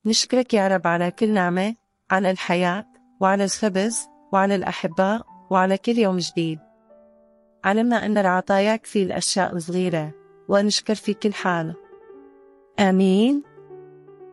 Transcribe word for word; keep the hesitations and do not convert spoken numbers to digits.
نشكرك يا رب على كل نعمة، على الحياة وعلى الخبز وعلى الأحباء وعلى كل يوم جديد. علمنا أن العطايا في الأشياء الصغيرة ونشكر في كل حال. آمين.